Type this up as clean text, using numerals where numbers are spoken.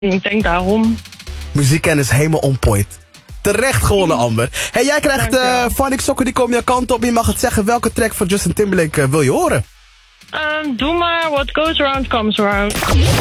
Ik denk daarom. Muziekkennis helemaal on point. Terecht gewonnen, Amber. Hey, jij krijgt Funny Sokken, die komen jouw kant op. Je mag het zeggen, welke track van Justin Timberlake wil je horen? Doe maar What Goes Around Comes Around.